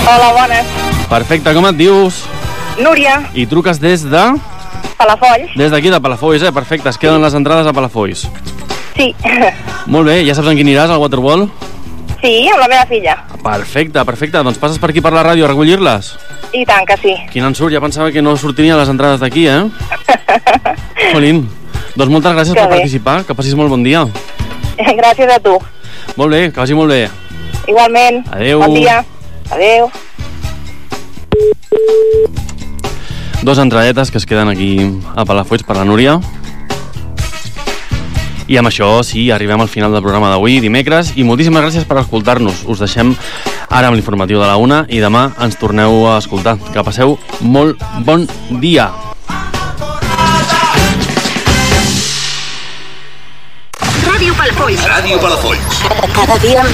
Hola, bones. Perfecte, com et dius? Núria. I truques des de... Palafolls. Des d'aquí, de Palafolls, perfecte. Es queden les entrades a Palafolls. Sí. Molt bé, ja saps en quin aniràs, al Waterwall? Sí, amb la meva filla. Perfecte, perfecte. Doncs passes per aquí per la ràdio a recollir-les? I tant que sí. Quin ensurt, ja pensava que no sortirien les entrades d'aquí, Jolín. Doncs moltes gràcies per participar, que passis molt bon dia. Gràcies a tu. Molt bé, que vagi molt bé. Igualment. Adéu. Bon dia. Adéu. 2 entradetes que es queden aquí a Palafolls per la Núria. I amb això, sí, arribem al final del programa d'avui, dimecres, i moltíssimes gràcies per escoltar-nos. Us deixem ara amb l'informatiu de la 1 i demà ens torneu a escoltar. Que passeu molt bon dia. Ràdio Palafolls. Ràdio Palafolls. Cada dia